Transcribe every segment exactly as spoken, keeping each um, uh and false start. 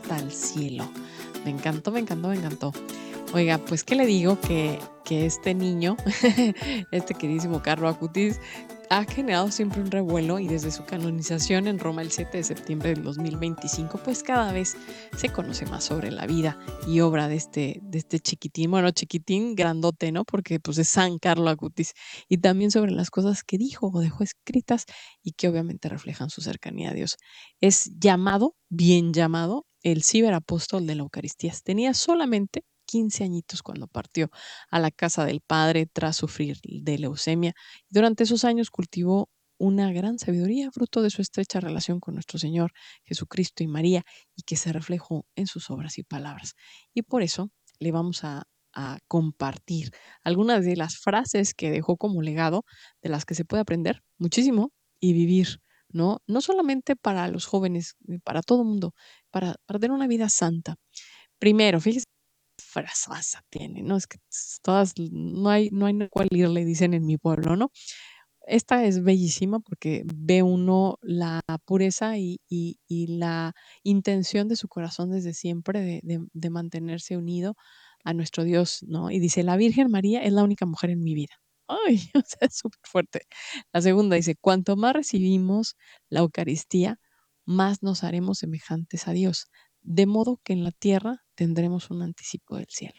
hasta el cielo. Me encantó, me encantó, me encantó. Oiga, pues, ¿qué le digo? Que que este niño, este queridísimo Carlo Acutis, ha generado siempre un revuelo y desde su canonización en Roma el siete de septiembre del dos mil veinticinco, pues cada vez se conoce más sobre la vida y obra de este, de este chiquitín, bueno, chiquitín grandote, ¿no? Porque pues es San Carlo Acutis, y también sobre las cosas que dijo o dejó escritas y que obviamente reflejan su cercanía a Dios. Es llamado, bien llamado, el ciberapóstol de la Eucaristía. Tenía solamente quince añitos cuando partió a la casa del padre tras sufrir de leucemia. Durante esos años cultivó una gran sabiduría, fruto de su estrecha relación con nuestro Señor Jesucristo y María, y que se reflejó en sus obras y palabras. Y por eso le vamos a, a compartir algunas de las frases que dejó como legado, de las que se puede aprender muchísimo y vivir, ¿no? No solamente para los jóvenes, para todo el mundo, para, para tener una vida santa. Primero, fíjese frasaza tiene, ¿no? Es que todas, no hay, no hay a cuál ir, le dicen en mi pueblo, ¿no? Esta es bellísima porque ve uno la pureza y, y, y la intención de su corazón desde siempre de, de, de mantenerse unido a nuestro Dios, ¿no? Y dice, la Virgen María es la única mujer en mi vida. Ay, o sea, es súper fuerte. La segunda dice, cuanto más recibimos la Eucaristía, más nos haremos semejantes a Dios, de modo que en la tierra tendremos un anticipo del cielo.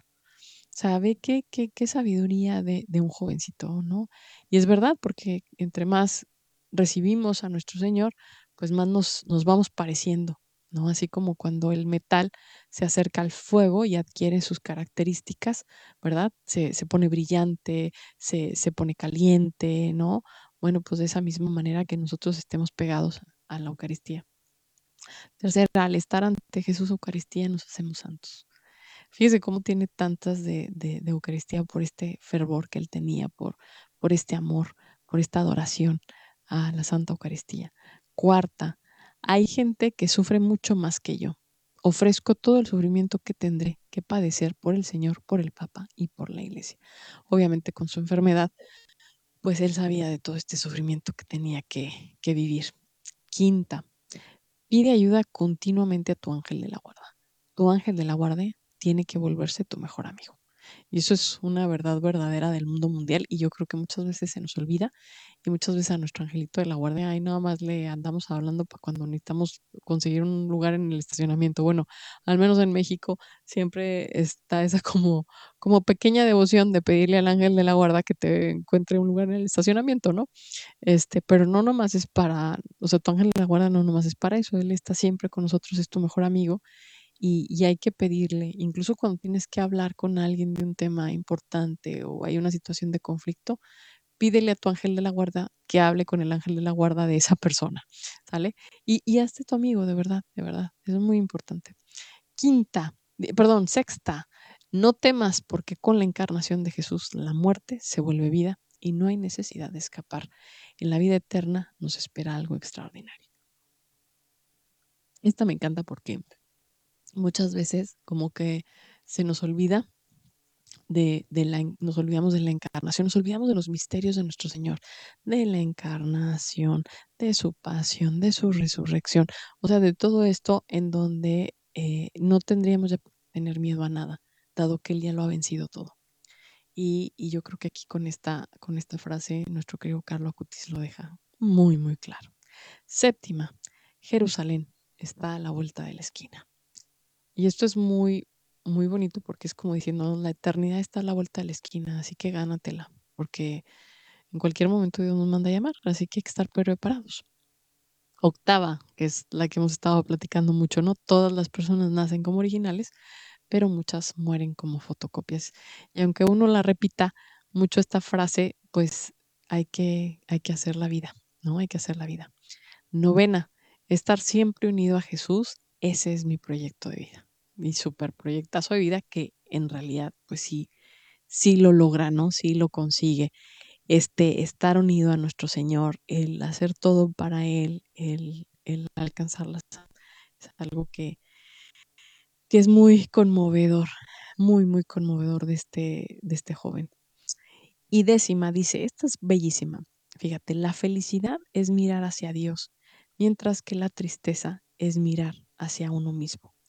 ¿Sabe qué, qué, qué sabiduría de, de un jovencito, ¿no? Y es verdad, porque entre más recibimos a nuestro Señor, pues más nos, nos vamos pareciendo, ¿no? Así como cuando el metal se acerca al fuego y adquiere sus características, ¿verdad? Se, se pone brillante, se, se pone caliente, ¿no? Bueno, pues de esa misma manera que nosotros estemos pegados a la Eucaristía. Tercera, al estar ante Jesús Eucaristía nos hacemos santos. Fíjese cómo tiene tantas de, de, de Eucaristía por este fervor que él tenía, por, por este amor, por esta adoración a la Santa Eucaristía. Cuarta, hay gente que sufre mucho más que yo. Ofrezco todo el sufrimiento que tendré que padecer por el Señor, por el Papa y por la Iglesia. Obviamente con su enfermedad, pues él sabía de todo este sufrimiento que tenía que, que vivir. Quinta, pide ayuda continuamente a tu ángel de la guarda. Tu ángel de la guarda tiene que volverse tu mejor amigo. Y eso es una verdad verdadera del mundo mundial y yo creo que muchas veces se nos olvida y muchas veces a nuestro angelito de la guardia ahí nada más le andamos hablando para cuando necesitamos conseguir un lugar en el estacionamiento. Bueno, al menos en México siempre está esa como, como pequeña devoción de pedirle al ángel de la guarda que te encuentre un lugar en el estacionamiento, ¿no? Este, pero no nomás es para, o sea, tu ángel de la guarda no nomás es para eso, él está siempre con nosotros, es tu mejor amigo y, y hay que pedirle, incluso cuando tienes que hablar con alguien de un tema importante o hay una situación de conflicto, pídele a tu ángel de la guarda que hable con el ángel de la guarda de esa persona, ¿sale? Y, y hazte tu amigo, de verdad, de verdad, eso es muy importante. Quinta, eh, perdón, sexta, no temas porque con la encarnación de Jesús la muerte se vuelve vida y no hay necesidad de escapar. En la vida eterna nos espera algo extraordinario. Esta me encanta porque muchas veces como que se nos olvida de, de la, en- nos olvidamos de la encarnación, nos olvidamos de los misterios de nuestro Señor, de la encarnación, de su pasión, de su resurrección, o sea, de todo esto en donde eh, no tendríamos ya que tener miedo a nada, dado que Él ya lo ha vencido todo. Y, y yo creo que aquí con esta, con esta frase, nuestro querido Carlo Acutis lo deja muy, muy claro. Séptima, Jerusalén está a la vuelta de la esquina. Y esto es muy, muy bonito porque es como diciendo, la eternidad está a la vuelta de la esquina, así que gánatela, porque en cualquier momento Dios nos manda a llamar, así que hay que estar preparados. Octava, que es la que hemos estado platicando mucho, ¿no? Todas las personas nacen como originales, pero muchas mueren como fotocopias. Y aunque uno la repita mucho esta frase, pues hay que, hay que hacer la vida, ¿no? Hay que hacer la vida. Novena, estar siempre unido a Jesús, ese es mi proyecto de vida. Mi super proyectazo de vida que en realidad, pues sí, sí lo logra, ¿no? Sí lo consigue. Este, estar unido a nuestro Señor, el hacer todo para Él, el, el alcanzar la santidad, es algo que, que es muy conmovedor, muy, muy conmovedor de este, de este joven. Y décima dice, esta es bellísima. Fíjate, la felicidad es mirar hacia Dios, mientras que la tristeza es mirar hacia uno mismo.